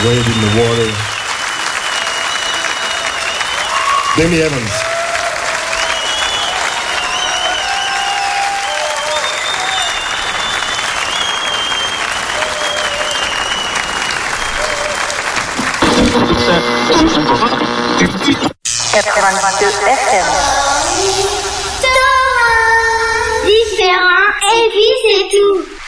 Wade in the Water. Demi Evans. Différent et puis c'est tout.